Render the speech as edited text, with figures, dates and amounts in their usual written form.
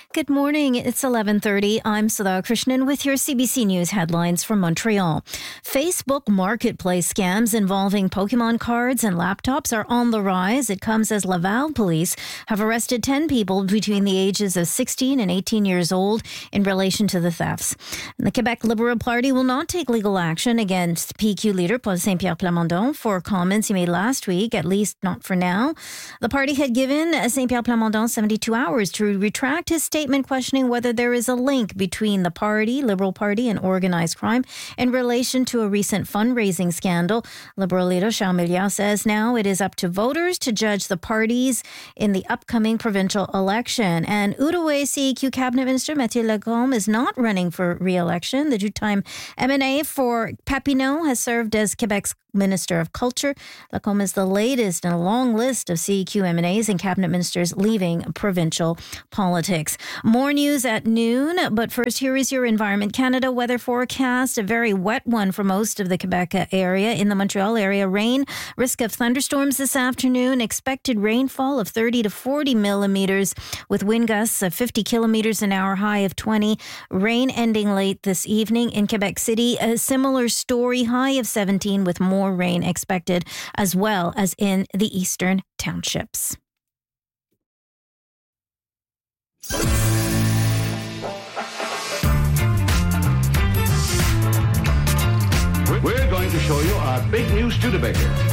Good morning. It's 11:30. I'm Sudha Krishnan with your CBC News headlines from Montreal. Facebook marketplace scams involving Pokemon cards and laptops are on the rise. It comes as Laval police have arrested 10 people between the ages of 16 and 18 years old in relation to the thefts. The Quebec Liberal Party will not take legal action against PQ leader Paul Saint-Pierre Plamondon for comments he made last week, at least not for now. The party had given Saint-Pierre Plamondon 72 hours to retract his statement questioning whether there is a link between the party, Liberal Party, and organized crime in relation to a recent fundraising scandal. Liberal leader Charles Milliard says now it is up to voters to judge the parties in the upcoming provincial election. And Outaouais CEQ Cabinet Minister Mathieu Lacombe is not running for re-election. The two-time MNA for Papineau has served as Quebec's Minister of Culture. Lacombe is the latest in a long list of CEQ MNAs and cabinet ministers leaving provincial politics. More news at noon, but first here is your Environment Canada weather forecast. A very wet one for most of the Quebec area. In the Montreal area, rain, risk of thunderstorms this afternoon, expected rainfall of 30 to 40 millimeters with wind gusts of 50 kilometers an hour, high of 20. Rain ending late this evening in Quebec City. A similar story, high of 17 with more rain expected as well as in the eastern townships. We're going to show you our big new Studebaker.